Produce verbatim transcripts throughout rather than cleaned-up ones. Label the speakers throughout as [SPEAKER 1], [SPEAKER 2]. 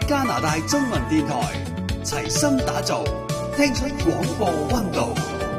[SPEAKER 1] 加拿大中文電台，齊心打造，聽出廣播溫度。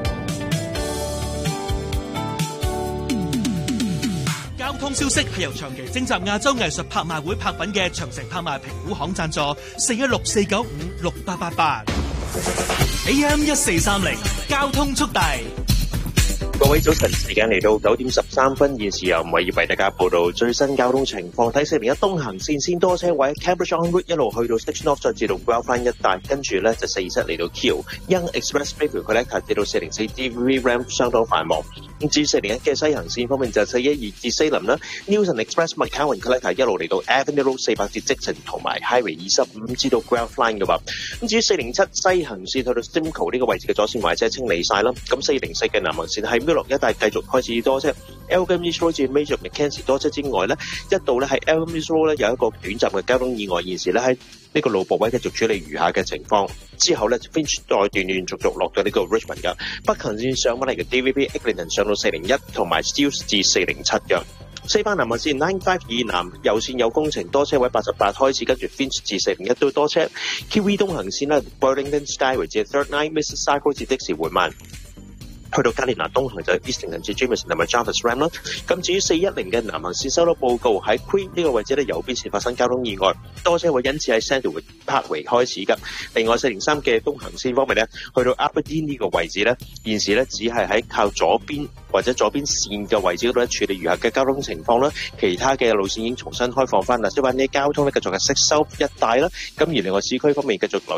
[SPEAKER 2] 交通消息係由長期徵集亞洲藝術拍賣會拍品嘅長城拍賣評估行贊助，四一六四九五六八八八 A M 一四三零交通速遞。
[SPEAKER 3] 各位早晨，時間嚟到九點十三分，現時由吳偉業為大家報道最新交通情況。睇四零一東行線先多車位 Cambridge on Road 一路去到 Station North 再至到 Guelph 一帶，跟住咧就四二七嚟到 Q Young Express Bayview Collector 至到四零四 D V Ramp 相當繁忙。至於四零一嘅西行線方面就四一二至西林啦 Newton Express McCowan Collector 一路嚟到 Avenue Road 四百至積城同埋 Highway 二十五至到 Guelph Line 嘅話，咁至於四零七西行線去到 Simcoe 呢個位置嘅左線壞車清理晒啦。咁四零四嘅南行線喺 Mill 一帶繼續開始多車 Elgin East Road 至 Major Mackenzie 多車之外咧，一度咧喺 Elgin East Road 咧有一個短暫嘅交通意外，現時咧喺呢個路部位繼續處理餘下嘅情況。之後咧 Finch 再斷斷續續落咗呢個 Richmond 嘅北行線上返嚟嘅 D V P Eglinton 上到四零一同埋 Steeles 至四零七嘅。西班南行線 ninety five 以南右線有工程，多車位八十八開始，跟住 Finch 至四零一都多車。Q V 東行線咧 Burlington Skyway 至 thirty nine Mississauga 至的士緩慢。去到加連拿東行就 Eastington 至 Jameson 同埋 Jarvis Ram 啦。咁至於四一零嘅南行線收到報告喺 Queen 呢個位置咧，右邊線發生交通意外，多車位因此喺 Sandalwood Parkway 開始㗎。另外四零三嘅東行線方面咧，去到 Aberdeen 呢個位置咧，現時咧只係喺靠左邊或者左邊線嘅位置嗰度咧處理餘下嘅交通情況啦。其他嘅路線已經重新開放翻啦，所以話呢交通咧繼續係息收一帶啦。咁而另外市區方面繼續留